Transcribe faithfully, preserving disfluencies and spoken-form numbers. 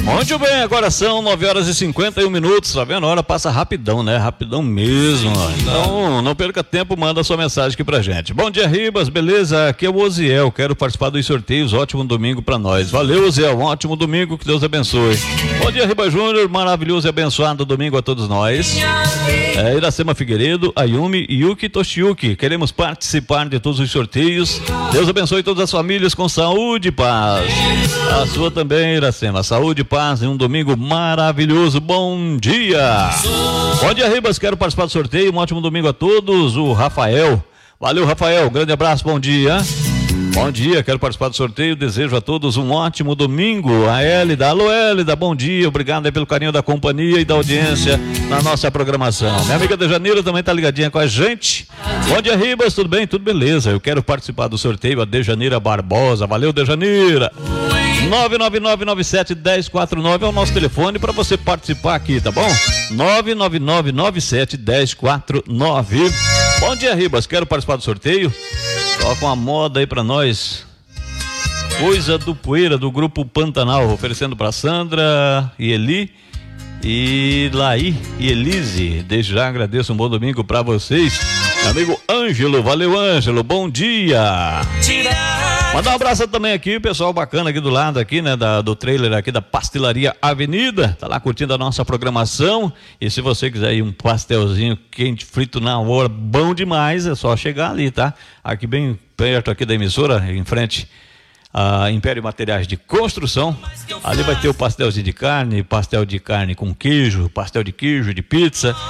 Muito bem, agora são nove horas e cinquenta e um minutos, tá vendo? A hora passa rapidão, né? Rapidão mesmo. Então, não perca tempo, manda sua mensagem aqui pra gente. Bom dia, Ribas, beleza? Aqui é o Oziel, quero participar dos sorteios, ótimo domingo pra nós. Valeu, Oziel, um ótimo domingo, que Deus abençoe. Bom dia, Ribas Júnior, maravilhoso e abençoado domingo a todos nós. É, Iracema Figueiredo, Ayumi, Yuki Toshiyuki, queremos participar de todos os sorteios. Deus abençoe todas as famílias com saúde e paz. A sua também, Iracema, saúde e paz e um domingo maravilhoso. Bom dia. Bom dia, Ribas, quero participar do sorteio, um ótimo domingo a todos. O Rafael, valeu, Rafael, grande abraço, bom dia. Bom dia, quero participar do sorteio, desejo a todos um ótimo domingo. A Hélida, alô Hélida, bom dia, obrigado aí pelo carinho da companhia e da audiência na nossa programação. Minha amiga Dejaneira também tá ligadinha com a gente. Bom dia, Ribas, tudo bem? Tudo beleza, eu quero participar do sorteio, a Dejaneira Barbosa, valeu Dejaneira. nove nove nove nove sete um zero quatro nove é o nosso telefone para você participar aqui, tá bom? nove nove nove nove sete um zero quatro nove. Bom dia, Ribas, quero participar do sorteio. Toca uma moda aí pra nós. Coisa do Poeira, do grupo Pantanal, oferecendo pra Sandra e Eli e Laí e Elise. Desde já agradeço, um bom domingo pra vocês. Amigo Ângelo, valeu Ângelo, bom dia. Mandar um abraço também aqui, pessoal bacana aqui do lado aqui, né, da, do trailer aqui da Pastelaria Avenida, tá lá curtindo a nossa programação. E se você quiser ir um pastelzinho quente, frito na hora, bom demais, é só chegar ali, tá? Aqui bem perto aqui da emissora, em frente a Império Materiais de Construção. Ali vai ter o pastelzinho de carne, pastel de carne com queijo, pastel de queijo, de pizza.